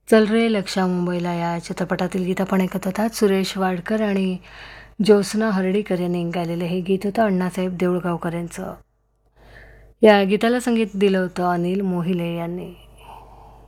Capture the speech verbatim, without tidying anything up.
चल रे लक्षा मुंबईला या चित्रपटातील गीत आपण ऐकत होतात. सुरेश वाडकर आणि ज्योत्स्ना हर्डीकर यांनी गायलेलं हे गीत होतं अण्णासाहेब देऊळगावकर यांचं. या गीताला संगीत दिलं होतं अनिल मोहिले यांनी.